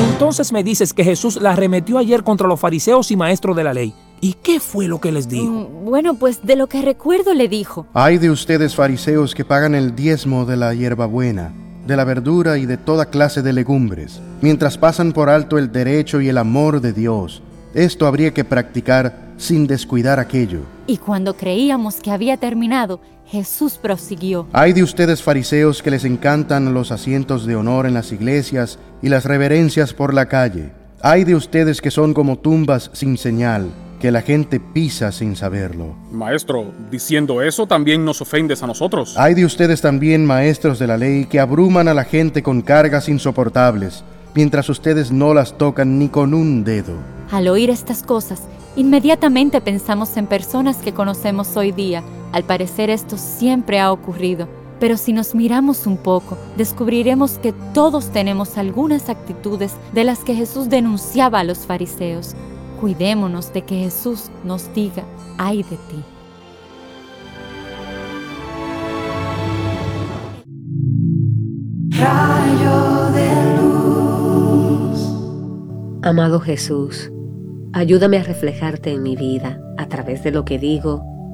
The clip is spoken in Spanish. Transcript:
Entonces me dices que Jesús la arremetió ayer contra los fariseos y maestros de la ley. ¿Y qué fue lo que les dijo? Bueno, pues de lo que recuerdo le dijo: Ay de ustedes, fariseos, que pagan el diezmo de la hierbabuena, de la verdura y de toda clase de legumbres, mientras pasan por alto el derecho y el amor de Dios. Esto habría que practicar sin descuidar aquello. Y cuando creíamos que había terminado, Jesús prosiguió: Ay de ustedes, fariseos, que les encantan los asientos de honor en las iglesias y las reverencias por la calle. Ay de ustedes que son como tumbas sin señal, que la gente pisa sin saberlo. Maestro, diciendo eso también nos ofendes a nosotros. Ay de ustedes también, maestros de la ley, que abruman a la gente con cargas insoportables, mientras ustedes no las tocan ni con un dedo. Al oír estas cosas, inmediatamente pensamos en personas que conocemos hoy día. Al parecer esto siempre ha ocurrido, pero si nos miramos un poco, descubriremos que todos tenemos algunas actitudes de las que Jesús denunciaba a los fariseos. Cuidémonos de que Jesús nos diga: ay de ti. Rayo de luz. Amado Jesús, ayúdame a reflejarte en mi vida a través de lo que digo